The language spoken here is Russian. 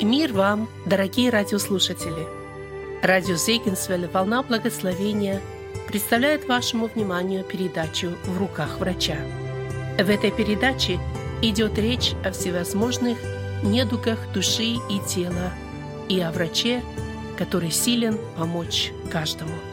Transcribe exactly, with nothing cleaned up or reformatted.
Мир вам, дорогие радиослушатели! Радио Зегенсвелле «Волна благословения» представляет вашему вниманию передачу «В руках врача». В этой передаче идет речь о всевозможных недугах души и тела и о враче, который силен помочь каждому.